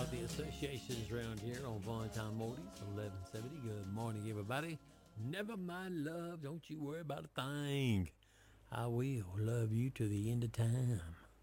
about the associations around here on Valentine Mortys, 1170. Good morning, everybody. Never mind love, don't you worry about a thing. I will love you to the end of time.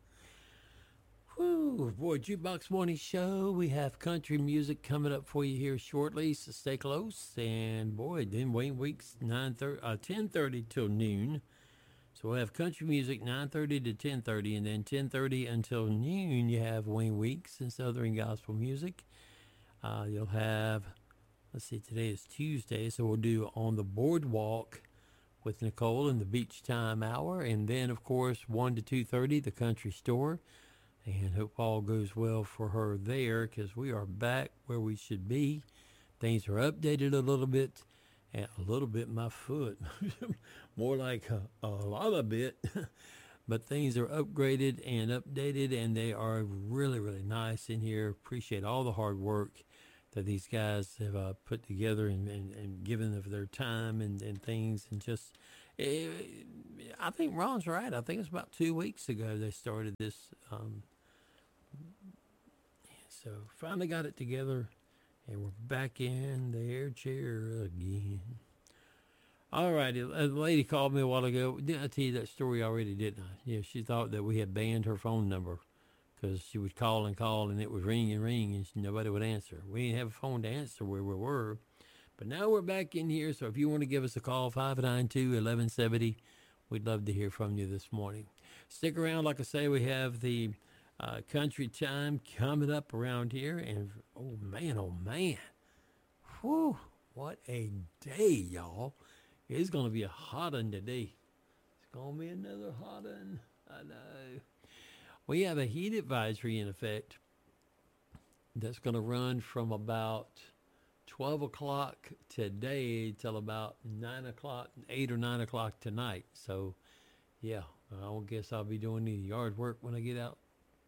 Whew, boy, Jukebox Morning Show. We have country music coming up for you here shortly, so stay close. And boy, then Wayne Weeks 10:30 till noon. So we'll have country music 9:30 to 10:30, and then 10:30 until noon you have Wayne Weeks and Southern Gospel music. You'll have, let's see, today is Tuesday, so we'll do On the Boardwalk with Nicole in the Beach Time Hour, and then of course 1 to 2:30 the Country Store. And hope all goes well for her there, because we are back where we should be. Things are updated a little bit. And a little bit, my foot. More like a lot of bit. But things are upgraded and updated, and they are really, really nice in here. Appreciate all the hard work that these guys have put together and given of their time and things. And just, I think Ron's right. I think it's about 2 weeks ago they started this. So finally got it together, and we're back in the air chair again. All right, a lady called me a while ago. Didn't I tell you that story already, didn't I? Yeah, she thought that we had banned her phone number because she would call, and it would ring, and nobody would answer. We didn't have a phone to answer where we were. But now we're back in here, so if you want to give us a call, 592-1170, we'd love to hear from you this morning. Stick around. Like I say, we have the country time coming up around here, and oh man, whew, what a day, y'all. It's gonna be a hot one today. It's gonna be another hot one. I know. We have a heat advisory in effect that's gonna run from about 12 o'clock today till about 9 o'clock, 8 or 9 o'clock tonight. So yeah, I guess I'll be doing the yard work when I get out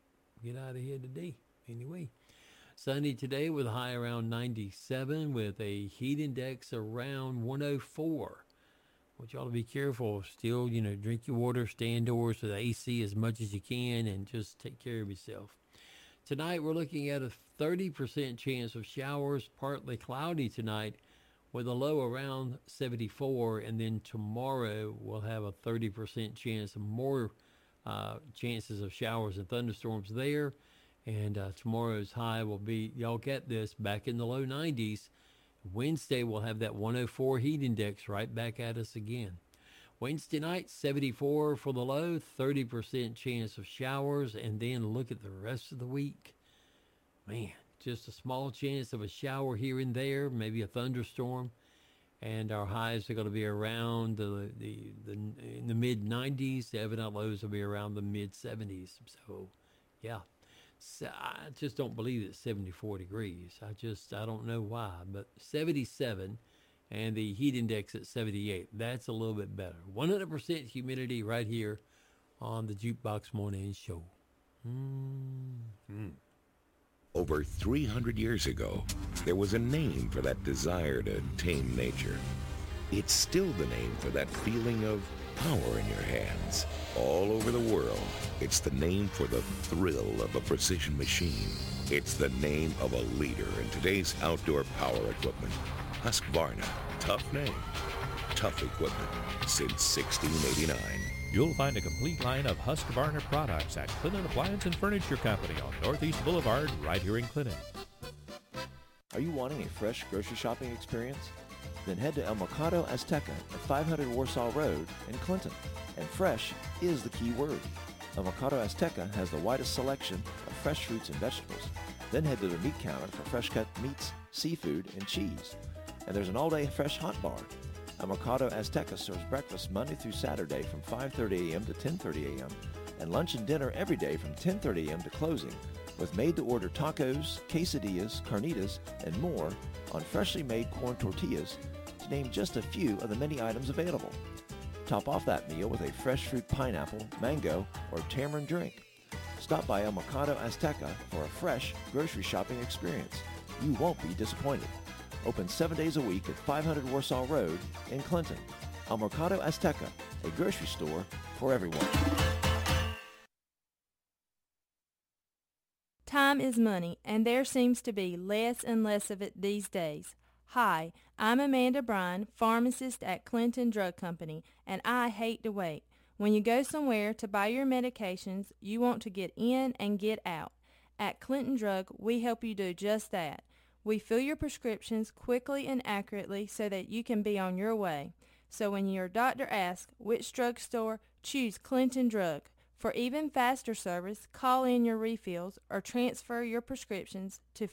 of here today. Anyway, sunny today with a high around 97 with a heat index around 104. Which you ought to be careful. Still, drink your water, stay indoors with the AC as much as you can, and just take care of yourself. Tonight we're looking at a 30% chance of showers, partly cloudy tonight with a low around 74. And then tomorrow we'll have a 30% chance of more chances of showers and thunderstorms there. And tomorrow's high will be, y'all get this, back in the low 90s. Wednesday we'll have that 104 heat index right back at us again. Wednesday night, 74 for the low, 30% chance of showers. And then look at the rest of the week. Man, just a small chance of a shower here and there, maybe a thunderstorm. And our highs are going to be around in the mid 90s. The evident lows will be around the mid 70s. So, yeah. So I just don't believe it's 74 degrees. I don't know why. But 77 and the heat index at 78. That's a little bit better. 100% humidity right here on the Jukebox Morning Show. Mm-hmm. Over 300 years ago, there was a name for that desire to tame nature. It's still the name for that feeling of power in your hands. All over the world, it's the name for the thrill of a precision machine. It's the name of a leader in today's outdoor power equipment. Husqvarna. Tough name. Tough equipment since 1689. You'll find a complete line of Husqvarna products at Clinton Appliance and Furniture Company on Northeast Boulevard, right here in Clinton. Are you wanting a fresh grocery shopping experience? Then head to El Mercado Azteca at 500 Warsaw Road in Clinton. And fresh is the key word. El Mercado Azteca has the widest selection of fresh fruits and vegetables. Then head to the meat counter for fresh cut meats, seafood, and cheese. And there's an all-day fresh hot bar. El Mercado Azteca serves breakfast Monday through Saturday from 5:30 a.m. to 10:30 a.m. and lunch and dinner every day from 10:30 a.m. to closing, with made-to-order tacos, quesadillas, carnitas, and more on freshly made corn tortillas, to name just a few of the many items available. Top off that meal with a fresh fruit pineapple, mango, or tamarind drink. Stop by El Mercado Azteca for a fresh grocery shopping experience. You won't be disappointed. Open 7 days a week at 500 Warsaw Road in Clinton. El Mercado Azteca, a grocery store for everyone. Time Time is money, and there seems to be less and less of it these days. Hi, I'm Amanda Bryan, pharmacist at Clinton Drug Company, and I hate to wait. When you go somewhere to buy your medications, you want to get in and get out. At Clinton Drug, we help you do just that. We fill your prescriptions quickly and accurately so that you can be on your way. So when your doctor asks which drugstore, choose Clinton Drug. For even faster service, call in your refills or transfer your prescriptions to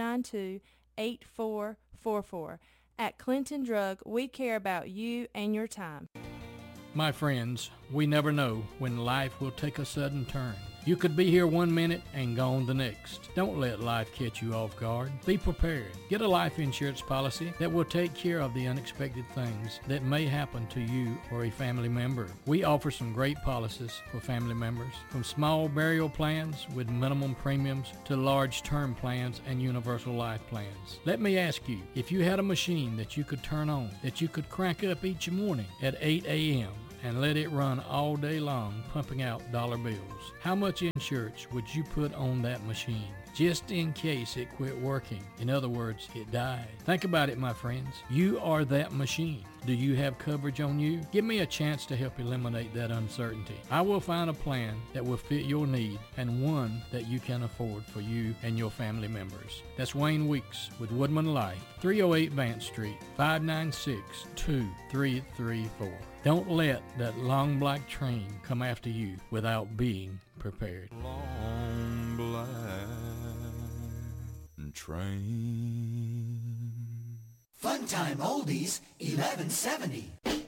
592-8444. At Clinton Drug, we care about you and your time. My friends, we never know when life will take a sudden turn. You could be here 1 minute and gone the next. Don't let life catch you off guard. Be prepared. Get a life insurance policy that will take care of the unexpected things that may happen to you or a family member. We offer some great policies for family members, from small burial plans with minimum premiums to large term plans and universal life plans. Let me ask you, if you had a machine that you could turn on, that you could crank up each morning at 8 a.m., and let it run all day long pumping out dollar bills, how much insurance would you put on that machine just in case it quit working? In other words, it died. Think about it, my friends. You are that machine. Do you have coverage on you? Give me a chance to help eliminate that uncertainty. I will find a plan that will fit your need and one that you can afford for you and your family members. That's Wayne Weeks with Woodman Life, 308 Vance Street, 596-2334. Don't let that long black train come after you without being prepared. Long black train. Funtime Oldies 1170.